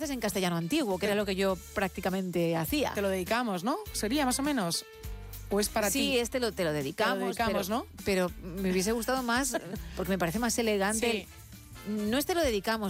en castellano antiguo, que era lo que yo prácticamente hacía. Te lo dedicamos, ¿no? Sería más o menos. ¿O es para ti? Sí, te lo dedicamos. Te lo dedicamos, pero, ¿no? Pero me hubiese gustado más, porque me parece más elegante. Sí. No te lo dedicamos,